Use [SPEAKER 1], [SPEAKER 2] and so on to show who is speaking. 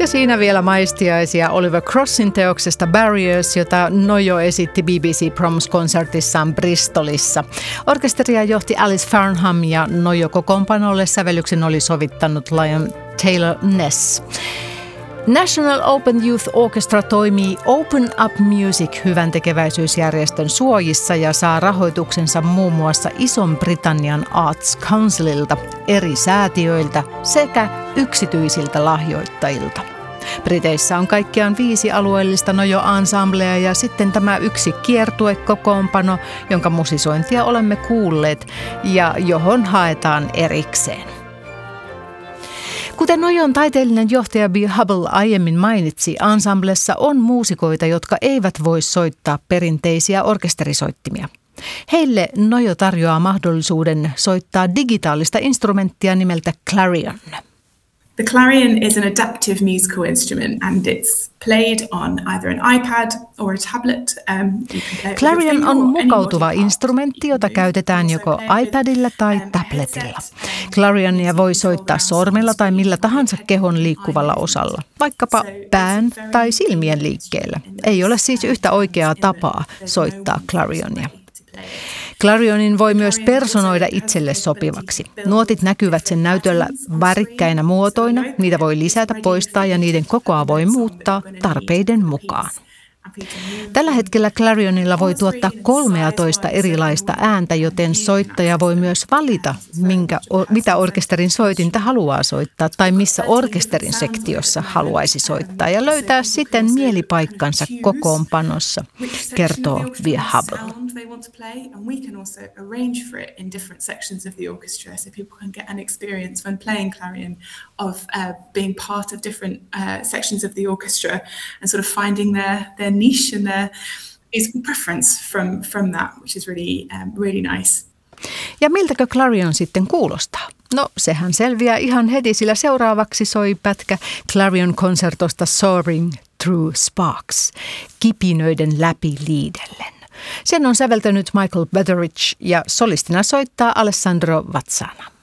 [SPEAKER 1] Ja siinä vielä maistiaisia Oliver Crossin teoksesta Barriers, jota Nojo esitti BBC Proms-konsertissaan Bristolissa. Orkesteria johti Alice Farnham ja Nojo kokoonpanolle sävellyksen oli sovittanut Liam Taylor Ness. National Open Youth Orchestra toimii Open Up Music hyväntekeväisyysjärjestön suojissa ja saa rahoituksensa muun muassa Ison-Britannian Arts Councililta, eri säätiöiltä sekä yksityisiltä lahjoittajilta. Briteissä on kaikkiaan 5 alueellista Nojo-ansamblea ja sitten tämä yksi kiertuekokoonpano, jonka musisointia olemme kuulleet ja johon haetaan erikseen. Kuten Nojon taiteellinen johtaja Bill Hubble aiemmin mainitsi, ensemblessa on muusikoita, jotka eivät voi soittaa perinteisiä orkesterisoittimia. Heille Nojo tarjoaa mahdollisuuden soittaa digitaalista instrumenttia nimeltä clarion.
[SPEAKER 2] The clarion is an adaptive musical instrument and it's played on either an iPad or a tablet.
[SPEAKER 1] Clarion on mukautuva instrumentti, jota käytetään joko iPadilla tai tabletilla. Clarionia voi soittaa sormella tai millä tahansa kehon liikkuvalla osalla, vaikkapa pään tai silmien liikkeellä. Ei ole siis yhtä oikeaa tapaa soittaa clarionia. Clarionin voi myös personoida itselle sopivaksi. Nuotit näkyvät sen näytöllä värikkäinä muotoina, niitä voi lisätä, poistaa ja niiden kokoa voi muuttaa tarpeiden mukaan. Tällä hetkellä clarionilla voi tuottaa 13 erilaista ääntä, joten soittaja voi myös valita, mitä orkesterin soitinta haluaa soittaa tai missä orkesterin sektiossa haluaisi soittaa ja löytää siten mielipaikkansa kokoonpanossa, kertoo Bill Hubble.
[SPEAKER 2] Niche and their preference from that, which is really nice.
[SPEAKER 1] Ja miltäkö clarion sitten kuulostaa? No, sehän selviää ihan heti, sillä seuraavaksi soi pätkä clarion-konsertosta Soaring Through Sparks, kipinöiden läpi liidellen. Sen on säveltänyt Michael Betheridge ja solistina soittaa Alessandro Vazzana.